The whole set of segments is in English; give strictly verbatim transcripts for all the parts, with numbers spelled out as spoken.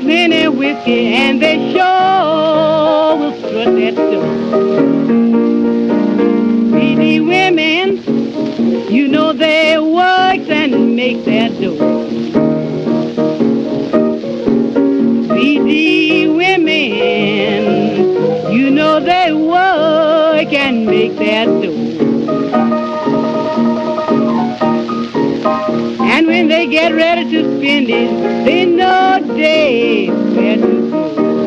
plenty whiskey, and they sure will strut that dough. Greedy women, you know they work and make that dough. Greedy women, you know they work and make that dough. And when they get ready to spend it, they know they where to go.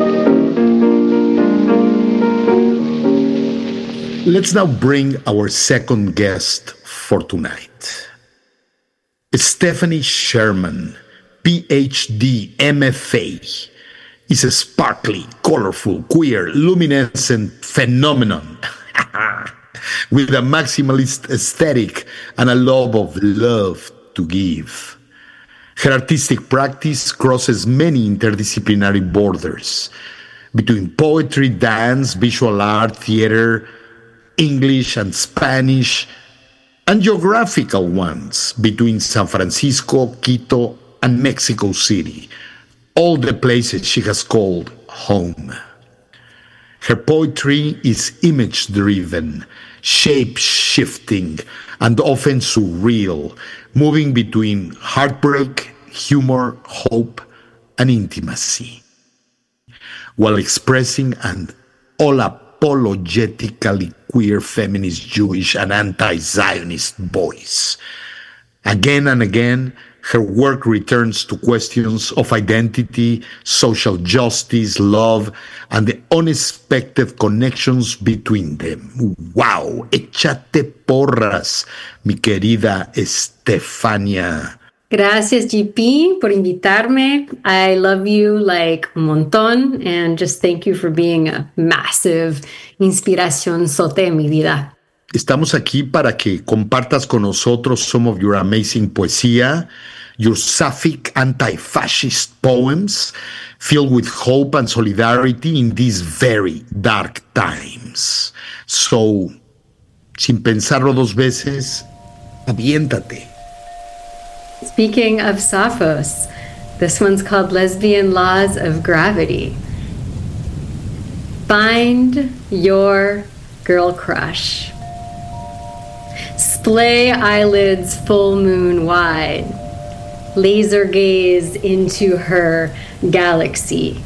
Let's now bring our second guest for tonight. Stephanie Sherman, P H D, M F A, is a sparkly, colorful, queer, luminescent phenomenon with a maximalist aesthetic and a love of love to give. Her artistic practice crosses many interdisciplinary borders between poetry, dance, visual art, theater, English and Spanish, and geographical ones between San Francisco, Quito, and Mexico City, all the places she has called home. Her poetry is image-driven, shape-shifting, and often surreal, moving between heartbreak, humor, hope, and intimacy, while expressing an all-apologetically queer feminist, Jewish, and anti-Zionist voice. Again and again, her work returns to questions of identity, social justice, love, and the unexpected connections between them. ¡Wow! Échate porras, mi querida Estefania. Gracias, G P, por invitarme. I love you like un montón, and just thank you for being a massive inspiración sote en mi vida. Estamos aquí para que compartas con nosotros some of your amazing poesía, your sapphic anti-fascist poems filled with hope and solidarity in these very dark times. So, sin pensarlo dos veces, aviéntate. Speaking of Sappho's, this one's called Lesbian Laws of Gravity. Find your girl crush. Splay eyelids full moon wide. Laser gaze into her galaxy.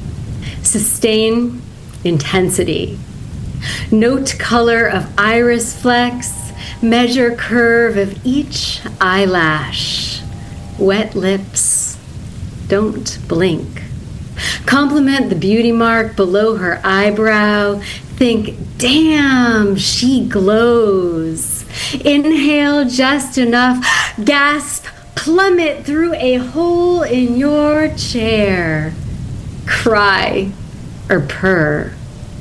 Sustain intensity. Note color of iris flex. Measure curve of each eyelash. Wet lips. Don't blink. Compliment the beauty mark below her eyebrow. Think, damn, she glows. Inhale just enough. Gasp. Plummet through a hole in your chair. Cry or purr.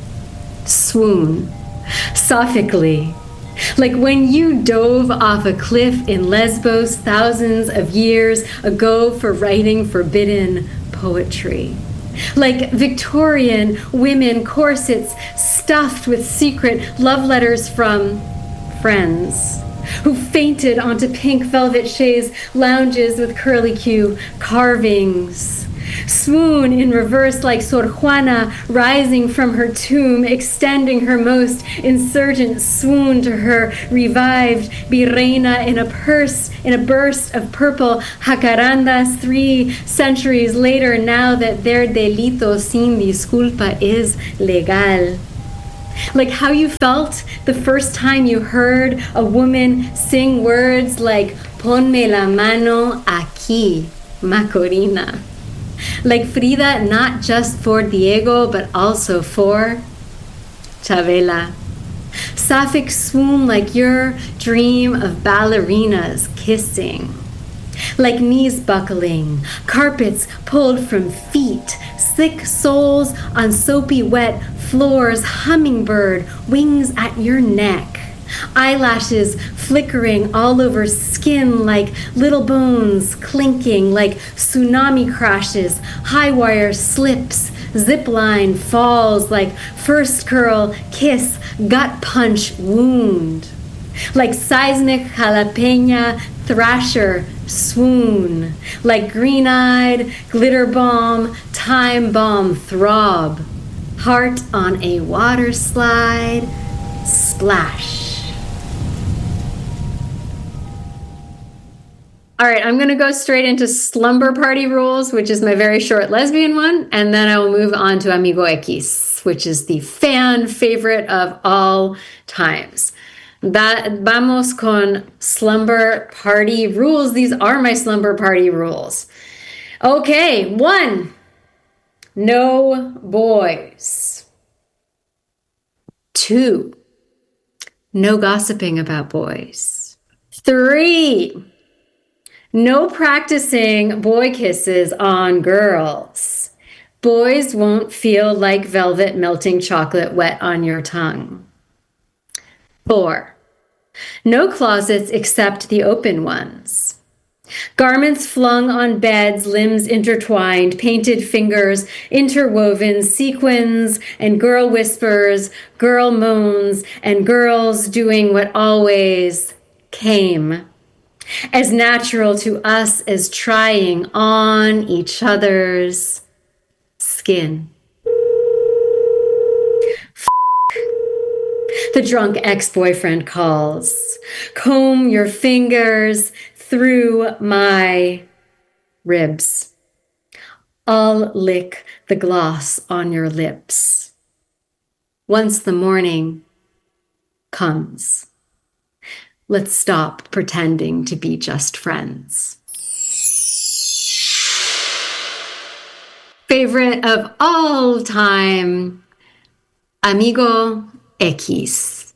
Swoon. Sophically. Like when you dove off a cliff in Lesbos thousands of years ago for writing forbidden poetry. Like Victorian women corsets stuffed with secret love letters from friends who fainted onto pink velvet chaise lounges with curlicue carvings. Swoon in reverse like Sor Juana rising from her tomb, extending her most insurgent swoon to her revived Virreina in a purse, in a burst of purple jacarandas three centuries later, now that their delito sin disculpa is legal. Like how you felt the first time you heard a woman sing words like Ponme la mano aquí, Macorina. Like Frida, not just for Diego, but also for Chavela. Sapphic swoon like your dream of ballerinas kissing. Like knees buckling, carpets pulled from feet, thick soles on soapy wet floors, hummingbird wings at your neck. Eyelashes flickering all over skin like little bones clinking, like tsunami crashes, high wire slips, zipline falls, like first curl, kiss, gut punch, wound. Like seismic jalapena thrasher, swoon. Like green-eyed glitter bomb, time bomb throb, heart on a water slide, splash. All right, I'm going to go straight into Slumber Party Rules, which is my very short lesbian one, and then I will move on to Amigo X, which is the fan favorite of all times. That vamos con Slumber Party Rules. These are my Slumber Party rules. Okay, one, no boys. Two, no gossiping about boys. Three, no practicing boy kisses on girls. Boys won't feel like velvet melting chocolate wet on your tongue. Four, no closets except the open ones. Garments flung on beds, limbs intertwined, painted fingers, interwoven sequins, and girl whispers, girl moans, and girls doing what always came. As natural to us as trying on each other's skin. F- the drunk ex-boyfriend calls. Comb your fingers through my ribs. I'll lick the gloss on your lips. Once the morning comes, let's stop pretending to be just friends. Favorite of all time, Amigo X.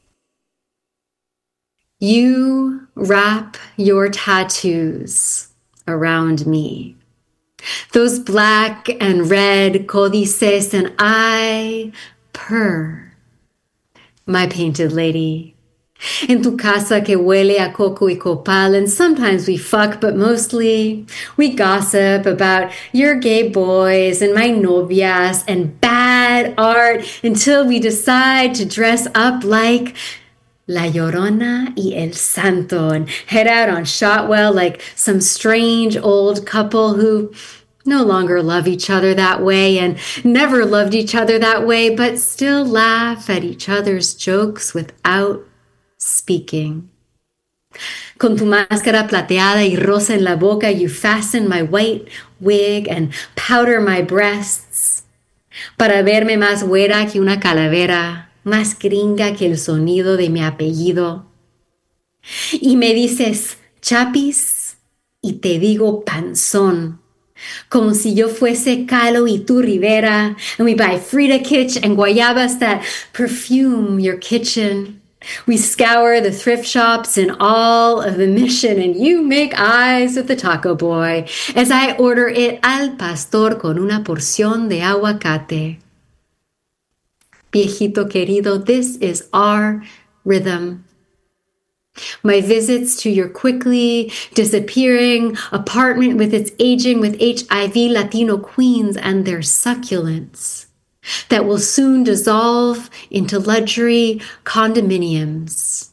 You wrap your tattoos around me. Those black and red códices, and I purr, my painted lady. En tu casa que huele a coco y copal, and sometimes we fuck, but mostly we gossip about your gay boys and my novias and bad art until we decide to dress up like La Llorona y El Santo and head out on Shotwell like some strange old couple who no longer love each other that way and never loved each other that way, but still laugh at each other's jokes without speaking. Con tu máscara plateada y rosa en la boca, you fasten my white wig and powder my breasts para verme más güera que una calavera, más gringa que el sonido de mi apellido. Y me dices chapis y te digo panzón, como si yo fuese Kahlo y tu Rivera, and we buy Frida Kitsch and guayabas that perfume your kitchen. We scour the thrift shops in all of the Mission, and you make eyes with the taco boy as I order it al pastor con una porción de aguacate. Viejito querido, this is our rhythm. My visits to your quickly disappearing apartment with its aging with H I V Latino queens and their succulents that will soon dissolve into luxury condominiums.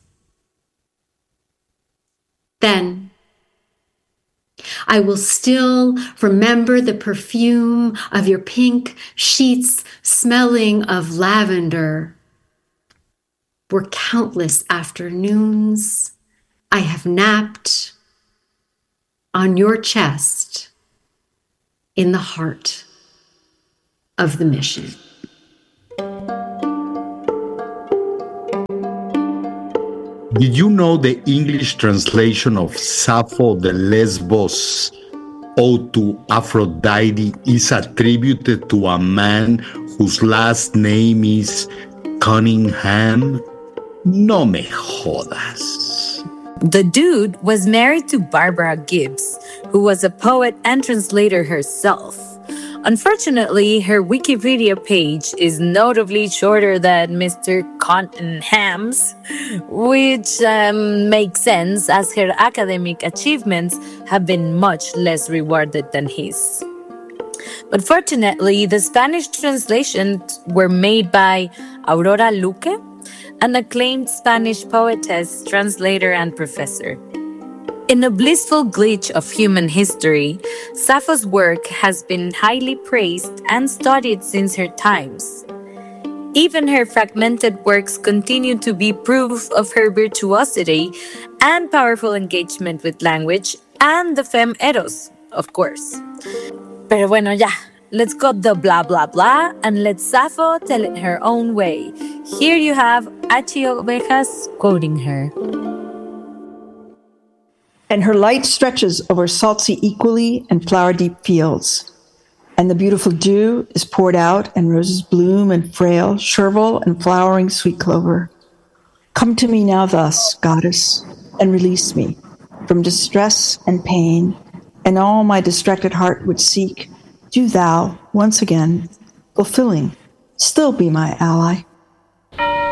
Then I will still remember the perfume of your pink sheets smelling of lavender. Were countless afternoons I have napped on your chest in the heart of the Mission. Did you know the English translation of Sappho the Lesbos Ode to Aphrodite is attributed to a man whose last name is Cunningham? No me jodas. The dude was married to Barbara Gibbs, who was a poet and translator herself. Unfortunately, her Wikipedia page is notably shorter than Mister Cunningsham's, which um, makes sense as her academic achievements have been much less rewarded than his. But fortunately, the Spanish translations were made by Aurora Luque, an acclaimed Spanish poetess, translator, and professor. In a blissful glitch of human history, Sappho's work has been highly praised and studied since her times. Even her fragmented works continue to be proof of her virtuosity and powerful engagement with language and the femme eros, of course. Pero bueno, ya. Let's cut the blah blah blah and let Sappho tell it her own way. Here you have Achi Ovejas quoting her. And her light stretches over saltsea equally and flower-deep fields. And the beautiful dew is poured out, and roses bloom and frail, chervil and flowering sweet clover. Come to me now thus, goddess, and release me from distress and pain, and all my distracted heart would seek. Do thou, once again, fulfilling, still be my ally.